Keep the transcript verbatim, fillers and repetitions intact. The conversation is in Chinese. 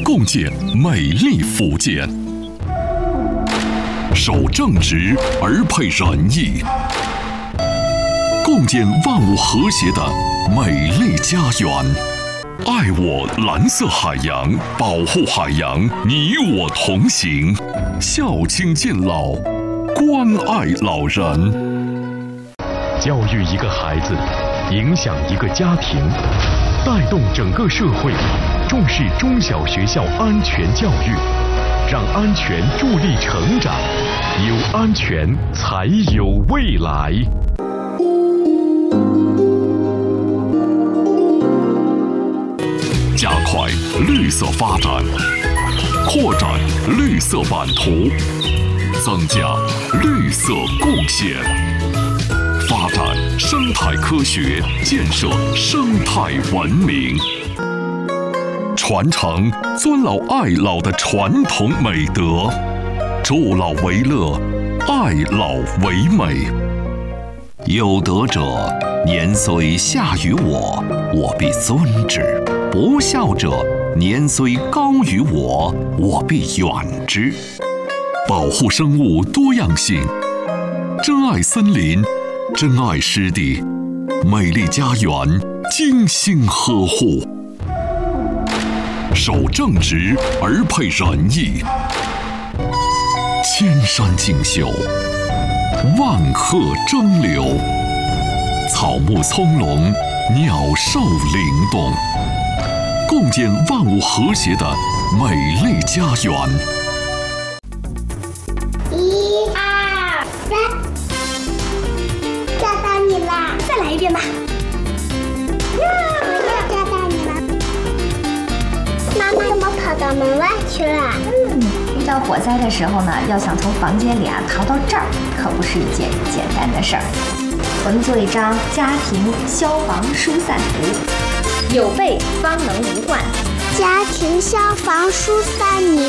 共建美丽福建，守正直而配仁义，共建万物和谐的美丽家园。爱我蓝色海洋，保护海洋，你我同行。孝亲敬老，关爱老人。 教育一个孩子，影响一个家庭，带动整个社会，重视中小学校安全教育，让安全助力成长，有安全才有未来。 加快绿色发展，扩展绿色版图，增加绿色贡献，发展生态科学，建设生态文明，传承尊老爱老的传统美德，助老为乐，爱老为美。有德者，年虽下于我，我必尊之；不孝者，年虽高于我，我必远之。保护生物多样性，珍爱森林，珍爱湿地，美丽家园精心呵护。守正直而配仁义，千山竞秀，万壑争流，草木葱茏，鸟兽灵动，共建万物和谐的美丽家园。 一二三，抓到你啦！再来一遍吧。呀，抓到你了！妈妈怎么跑到门外去了？ 嗯，遇到火灾的时候呢，要想从房间里啊逃到这儿，可不是一件简单的事儿。我们做一张家庭消防疏散图，有备方能无患。 家庭消防疏散你。